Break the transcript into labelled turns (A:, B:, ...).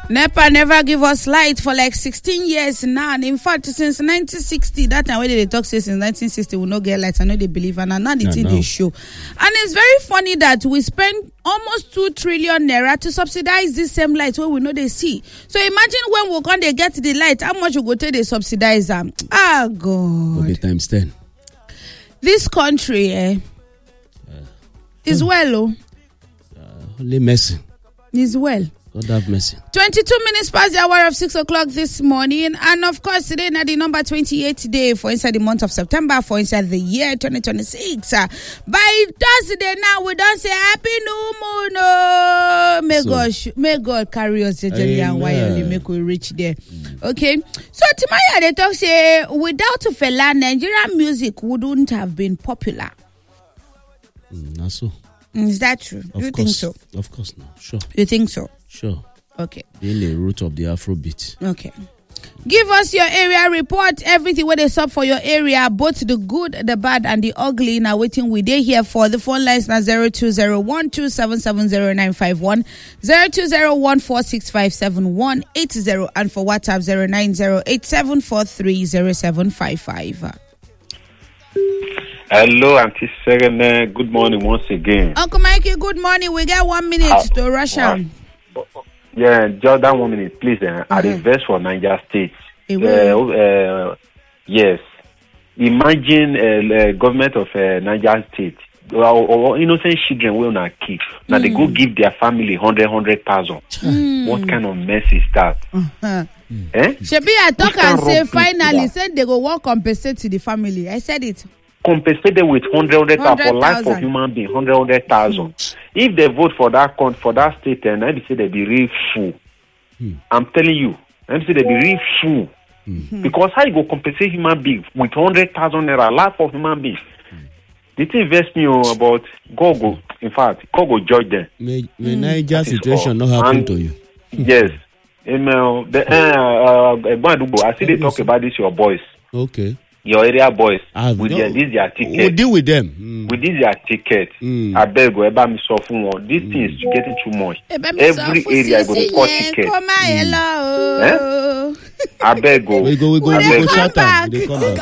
A: NEPA never give us light for like 16 years now. And in fact, since 1960, that time when they talk say since 1960 we no get light. I know they believe, and now the thing they show. And it's very funny that we spend almost 2 trillion naira to subsidize this same light where we know they see. So imagine when we can they get the light, how much you go take they subsidize them? Ah, God.
B: Okay, times 10.
A: This country, is well,
B: Only mercy.
A: is well.
B: God have mercy.
A: 22 minutes past the hour of 6 o'clock this morning. And of course, today na the number 28 day for inside the month of September, for inside the year 2026. By Thursday now, we don't say Happy New Moon. May God carry us gently and wisely, make we reach there. Okay. So, Timaya, they talk say, without Fela, Nigerian music wouldn't have been popular.
B: Not so.
A: Is that true? You think so?
B: Of course, no. Sure.
A: You think so?
B: Sure.
A: Okay.
B: Being the root of the Afrobeat.
A: Okay. Give us your area report, everything where they sub for your area, both the good, the bad, and the ugly. Now waiting we day here for the phone lines now 020127709151, 0201465780, and for WhatsApp 09087430755.
C: Hello, Auntie Serena. Good morning once again.
A: Uncle Mikey, good morning. We got 1 minute to rush on.
C: Yeah, just that 1 minute, please. I reverse for Niger State. Yes. Imagine government of Niger State or innocent children will not keep. Now they go give their family 100,000. What kind of mess is that?
A: Shebi, I talk and say finally said they go want compensate to the family. I said it.
C: Compensated with 100,000 for life of human being, 100,000. If they vote for that state, and I say they be real fool. I'm telling you, I say they be real fool. Because how you go compensate human being with 100,000 naira, life of human being? The thing invest me about God go. In fact, God go judge them.
B: May Niger situation not happen to you?
C: Yes. I see they talk about this your boys.
B: Okay.
C: Your area boys with this their ticket.
B: We'll deal with them.
C: With this their ticket. I beg you, me so for this thing is getting too much. Every area go to court ticket.
A: Hello.
C: I beg you.
B: We go shout out.